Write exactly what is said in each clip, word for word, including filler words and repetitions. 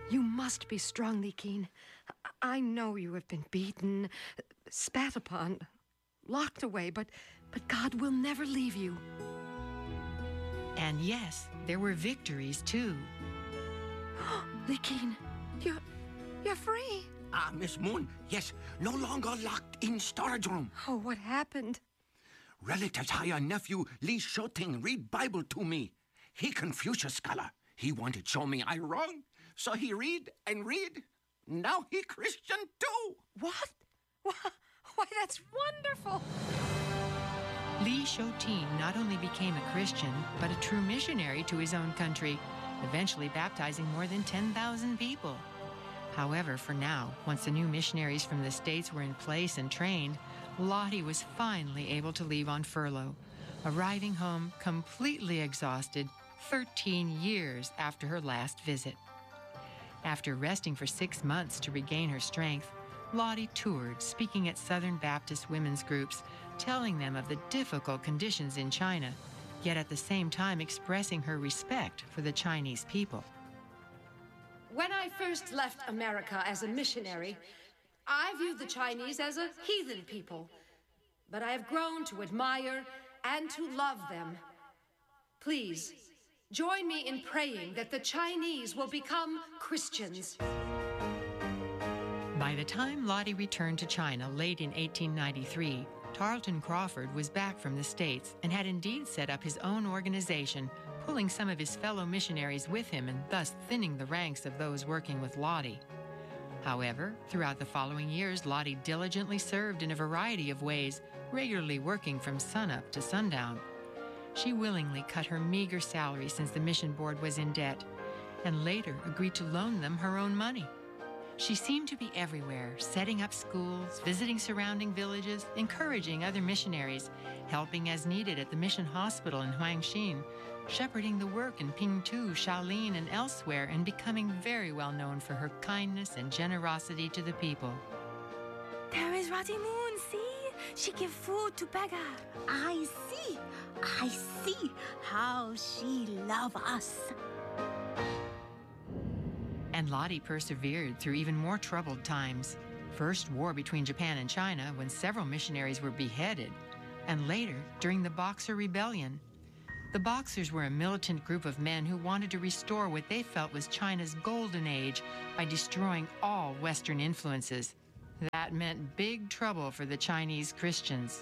You must be strong, Li Qin. I know you have been beaten, spat upon, locked away, but, but God will never leave you. And yes, there were victories too. Li Qin, you're, you're free. Ah, Miss Moon, yes, no longer locked in storage room. Oh, what happened? Relatives hire nephew Li Shouting read Bible to me. He Confucius scholar. He wanted to show me I wrong, so he read and read. Now he Christian too. What? Why, that's wonderful. Li Shouting not only became a Christian, but a true missionary to his own country, eventually baptizing more than ten thousand people. However, for now, once the new missionaries from the States were in place and trained, Lottie was finally able to leave on furlough, arriving home completely exhausted thirteen years after her last visit. After resting for six months to regain her strength, Lottie toured, speaking at Southern Baptist women's groups, telling them of the difficult conditions in China, yet at the same time expressing her respect for the Chinese people. When I first left America as a missionary, I viewed the Chinese as a heathen people, but I have grown to admire and to love them. Please, join me in praying that the Chinese will become Christians. By the time Lottie returned to China late in eighteen ninety-three, Tarleton Crawford was back from the States and had indeed set up his own organization, pulling some of his fellow missionaries with him and thus thinning the ranks of those working with Lottie. However, throughout the following years, Lottie diligently served in a variety of ways, regularly working from sunup to sundown. She willingly cut her meager salary since the mission board was in debt, and later agreed to loan them her own money. She seemed to be everywhere, setting up schools, visiting surrounding villages, encouraging other missionaries, helping as needed at the mission hospital in Huangxin, shepherding the work in Pingtu, Shaolin, and elsewhere, and becoming very well known for her kindness and generosity to the people. There is Lottie Moon, see? She gives food to beggar. I see. I see how she loves us. And Lottie persevered through even more troubled times. First, war between Japan and China, when several missionaries were beheaded, and later, during the Boxer Rebellion. The Boxers were a militant group of men who wanted to restore what they felt was China's golden age by destroying all Western influences. That meant big trouble for the Chinese Christians.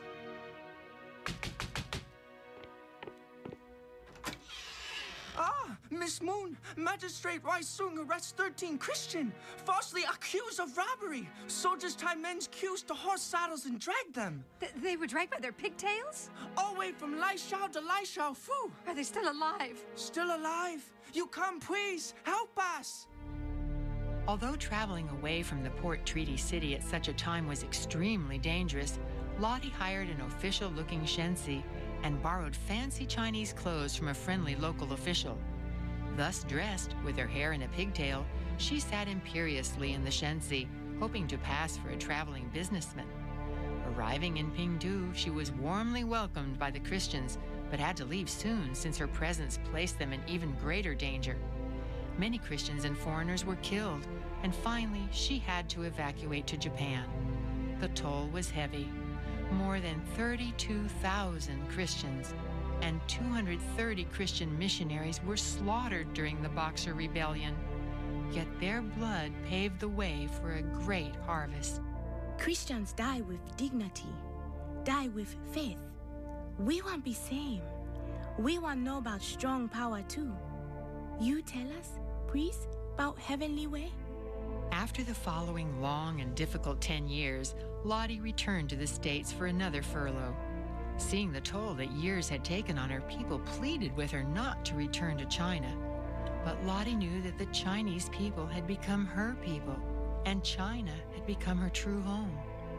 Ah, Miss Moon, Magistrate Wai Sung arrests thirteen Christian, falsely accused of robbery. Soldiers tie men's queues to horse saddles and drag them. Th- they were dragged by their pigtails? All the way from Lai Shao to Lai Shao Fu. Are they still alive? Still alive. You come, please, help us. Although traveling away from the port treaty city at such a time was extremely dangerous, Lottie hired an official-looking Shensi and borrowed fancy Chinese clothes from a friendly local official. Thus dressed, with her hair in a pigtail, she sat imperiously in the Shensi, hoping to pass for a traveling businessman. Arriving in Pingtu, she was warmly welcomed by the Christians, but had to leave soon since her presence placed them in even greater danger. Many Christians and foreigners were killed, and finally she had to evacuate to Japan. The toll was heavy. More than thirty-two thousand Christians and two hundred thirty Christian missionaries were slaughtered during the Boxer Rebellion. Yet their blood paved the way for a great harvest. Christians die with dignity, die with faith. We want be same. We want know about strong power too. You tell us, please, about heavenly way? After the following long and difficult ten years, Lottie returned to the States for another furlough. Seeing the toll that years had taken on her, people pleaded with her not to return to China. But Lottie knew that the Chinese people had become her people, and China had become her true home.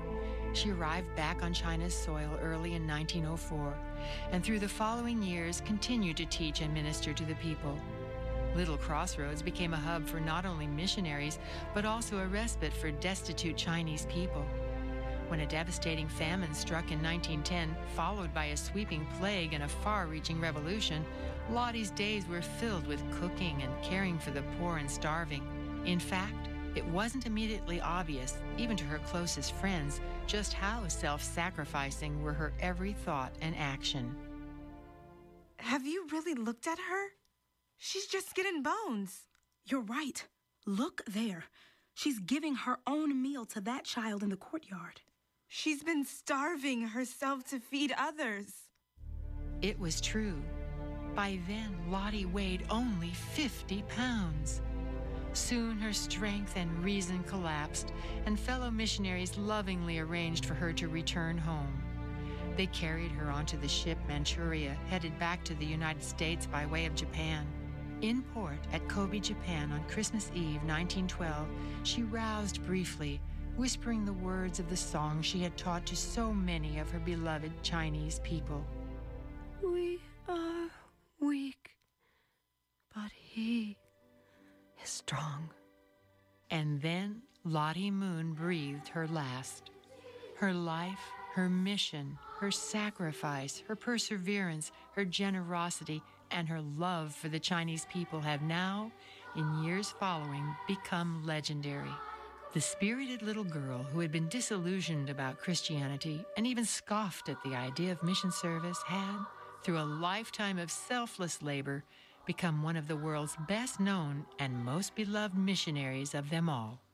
She arrived back on China's soil early in nineteen oh four, and through the following years continued to teach and minister to the people. Little Crossroads became a hub for not only missionaries, but also a respite for destitute Chinese people. When a devastating famine struck in nineteen ten, followed by a sweeping plague and a far-reaching revolution, Lottie's days were filled with cooking and caring for the poor and starving. In fact, it wasn't immediately obvious, even to her closest friends, just how self-sacrificing were her every thought and action. Have you really looked at her? She's just skin and bones. You're right. Look there. She's giving her own meal to that child in the courtyard. She's been starving herself to feed others. It was true. By then, Lottie weighed only fifty pounds. Soon her strength and reason collapsed, and fellow missionaries lovingly arranged for her to return home. They carried her onto the ship Manchuria, headed back to the United States by way of Japan. In port at Kobe, Japan, on Christmas Eve, nineteen twelve, she roused briefly, whispering the words of the song she had taught to so many of her beloved Chinese people. We are weak, but he is strong. And then Lottie Moon breathed her last. Her life, her mission, her sacrifice, her perseverance, her generosity, and her love for the Chinese people have now, in years following, become legendary. The spirited little girl who had been disillusioned about Christianity and even scoffed at the idea of mission service had, through a lifetime of selfless labor, become one of the world's best known and most beloved missionaries of them all.